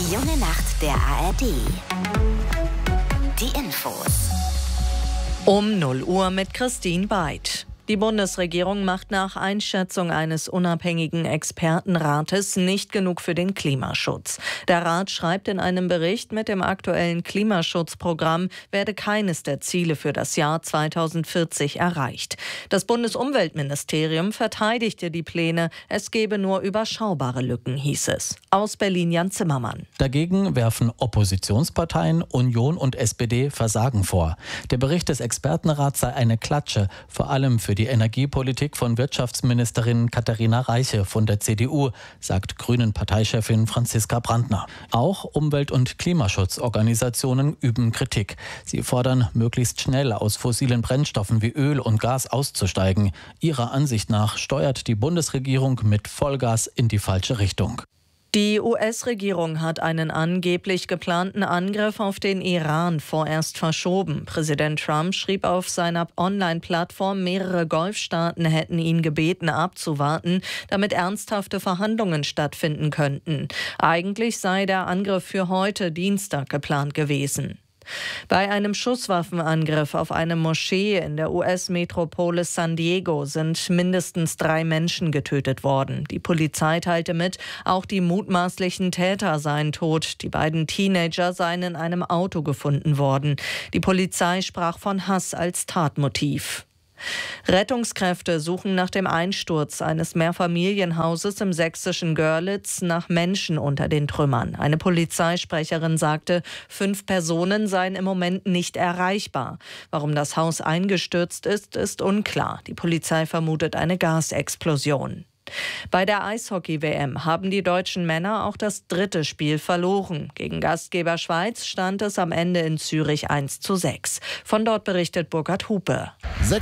Die junge Nacht der ARD. Die Infos. Um 0 Uhr mit Christine Beid. Die Bundesregierung macht nach Einschätzung eines unabhängigen Expertenrates nicht genug für den Klimaschutz. Der Rat schreibt in einem Bericht, mit dem aktuellen Klimaschutzprogramm werde keines der Ziele für das Jahr 2040 erreicht. Das Bundesumweltministerium verteidigte die Pläne, es gebe nur überschaubare Lücken, hieß es. Aus Berlin Jan Zimmermann. Dagegen werfen Oppositionsparteien Union und SPD Versagen vor. Der Bericht des Expertenrats sei eine Klatsche, vor allem für die Energiepolitik von Wirtschaftsministerin Katharina Reiche von der CDU, sagt Grünen-Parteichefin Franziska Brandner. Auch Umwelt- und Klimaschutzorganisationen üben Kritik. Sie fordern, möglichst schnell aus fossilen Brennstoffen wie Öl und Gas auszusteigen. Ihrer Ansicht nach steuert die Bundesregierung mit Vollgas in die falsche Richtung. Die US-Regierung hat einen angeblich geplanten Angriff auf den Iran vorerst verschoben. Präsident Trump schrieb auf seiner Online-Plattform, mehrere Golfstaaten hätten ihn gebeten, abzuwarten, damit ernsthafte Verhandlungen stattfinden könnten. Eigentlich sei der Angriff für heute Dienstag geplant gewesen. Bei einem Schusswaffenangriff auf eine Moschee in der US-Metropole San Diego sind mindestens 3 Menschen getötet worden. Die Polizei teilte mit, auch die mutmaßlichen Täter seien tot. Die beiden Teenager seien in einem Auto gefunden worden. Die Polizei sprach von Hass als Tatmotiv. Rettungskräfte suchen nach dem Einsturz eines Mehrfamilienhauses im sächsischen Görlitz nach Menschen unter den Trümmern. Eine Polizeisprecherin sagte, 5 Personen seien im Moment nicht erreichbar. Warum das Haus eingestürzt ist, ist unklar. Die Polizei vermutet eine Gasexplosion. Bei der Eishockey-WM haben die deutschen Männer auch das 3. Spiel verloren. Gegen Gastgeber Schweiz stand es am Ende in Zürich 1:6. Von dort berichtet Burkhard Hupe.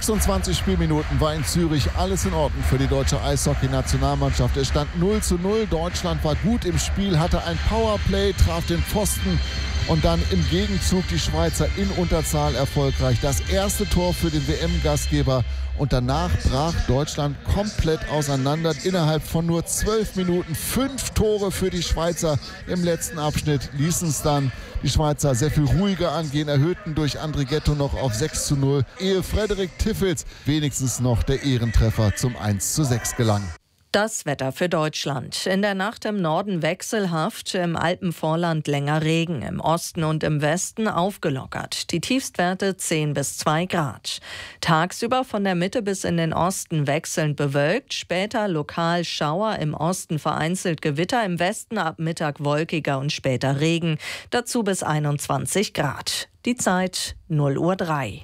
26 Spielminuten war in Zürich alles in Ordnung für die deutsche Eishockey-Nationalmannschaft. Es stand 0:0. Deutschland war gut im Spiel, hatte ein Powerplay, traf den Pfosten und dann im Gegenzug die Schweizer in Unterzahl erfolgreich. Das erste Tor für den WM-Gastgeber. Und danach brach Deutschland komplett auseinander. Innerhalb von nur 12 Minuten 5 Tore für die Schweizer im letzten Abschnitt ließen es dann die Schweizer sehr viel ruhiger angehen, erhöhten durch Andrighetto noch auf 6:0, ehe Frederik Tiffels wenigstens noch der Ehrentreffer zum 1:6 gelang. Das Wetter für Deutschland. In der Nacht im Norden wechselhaft, im Alpenvorland länger Regen, im Osten und im Westen aufgelockert. Die Tiefstwerte 10 bis 2 Grad. Tagsüber von der Mitte bis in den Osten wechselnd bewölkt, später lokal Schauer, im Osten vereinzelt Gewitter, im Westen ab Mittag wolkiger und später Regen. Dazu bis 21 Grad. Die Zeit 0:03 Uhr.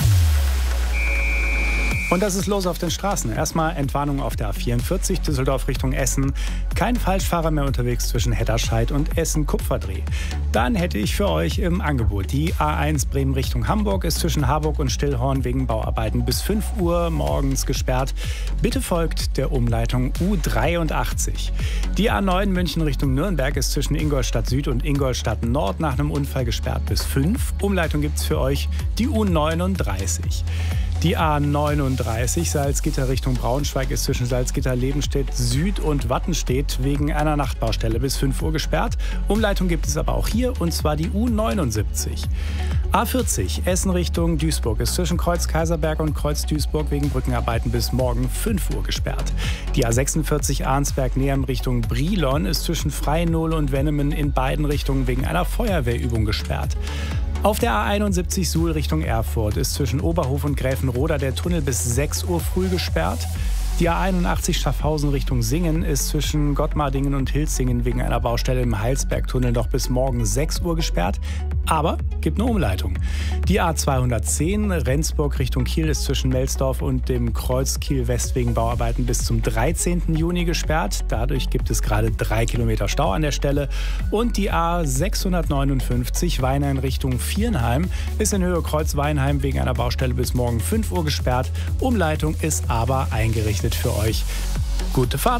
Und das ist los auf den Straßen. Erstmal Entwarnung auf der A44 Düsseldorf Richtung Essen. Kein Falschfahrer mehr unterwegs zwischen Hedderscheid und Essen-Kupferdreh. Dann hätte ich für euch im Angebot die A1 Bremen Richtung Hamburg ist zwischen Harburg und Stillhorn wegen Bauarbeiten bis 5 Uhr morgens gesperrt. Bitte folgt der Umleitung U83. Die A9 München Richtung Nürnberg ist zwischen Ingolstadt Süd und Ingolstadt Nord nach einem Unfall gesperrt bis 5. Umleitung gibt es für euch die U39. Die A39 Salzgitter Richtung Braunschweig ist zwischen Salzgitter-Lebenstedt Süd und Wattenstedt wegen einer Nachtbaustelle bis 5 Uhr gesperrt. Umleitung gibt es aber auch hier, und zwar die U79. A40 Essen Richtung Duisburg ist zwischen Kreuz Kaiserberg und Kreuz Duisburg wegen Brückenarbeiten bis morgen 5 Uhr gesperrt. Die A46 Arnsberg-Neheim Richtung Brilon ist zwischen Freinohl und Wennemen in beiden Richtungen wegen einer Feuerwehrübung gesperrt. Auf der A71 Suhl Richtung Erfurt ist zwischen Oberhof und Gräfenroda der Tunnel bis 6 Uhr früh gesperrt. Die A81 Schaffhausen Richtung Singen ist zwischen Gottmardingen und Hilsingen wegen einer Baustelle im Heilsbergtunnel noch bis morgen 6 Uhr gesperrt. Aber gibt eine Umleitung. Die A210 Rendsburg Richtung Kiel ist zwischen Melsdorf und dem Kreuz Kiel-West wegen Bauarbeiten bis zum 13. Juni gesperrt. Dadurch gibt es gerade 3 Kilometer Stau an der Stelle. Und die A659 Weinheim Richtung Viernheim ist in Höhe Kreuz-Weinheim wegen einer Baustelle bis morgen 5 Uhr gesperrt. Umleitung ist aber eingerichtet für euch. Gute Fahrt!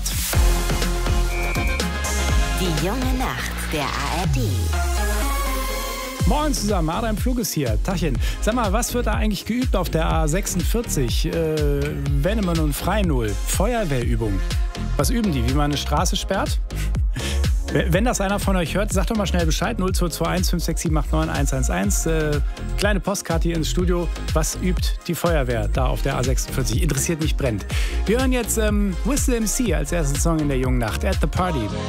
Die junge Nacht der ARD. Moin zusammen, Adam Flug ist hier. Tachchen. Sag mal, was wird da eigentlich geübt auf der A46? Wennemen und Freinohl. Feuerwehrübung. Was üben die? Wie man eine Straße sperrt? Wenn das einer von euch hört, sagt doch mal schnell Bescheid. 0221 567 89 111. Kleine Postkarte hier ins Studio. Was übt die Feuerwehr da auf der A46? Interessiert mich brennend. Wir hören jetzt Whistle MC als ersten Song in der jungen Nacht. At the Party.